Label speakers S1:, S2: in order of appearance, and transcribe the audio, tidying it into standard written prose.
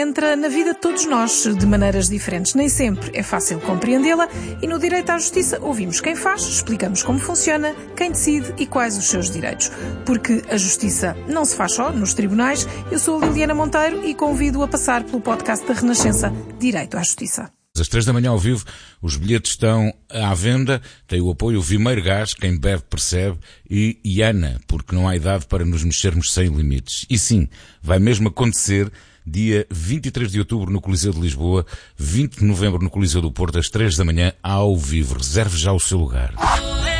S1: Entra na vida de todos nós de maneiras diferentes. Nem sempre é fácil compreendê-la e no direito à justiça ouvimos quem faz, explicamos como funciona, quem decide e quais os seus direitos. Porque a justiça não se faz só nos tribunais. Eu sou a Liliana Monteiro e convido a passar pelo podcast da Renascença Direito à Justiça.
S2: Às 3 da manhã ao vivo, os bilhetes estão à venda, tem o apoio Vimeiro Gás, quem bebe percebe, e Iana, porque não há idade para nos mexermos sem limites. E sim, vai mesmo acontecer dia 23 de outubro no Coliseu de Lisboa, 20 de novembro no Coliseu do Porto, às 3 da manhã, ao vivo. Reserve já o seu lugar.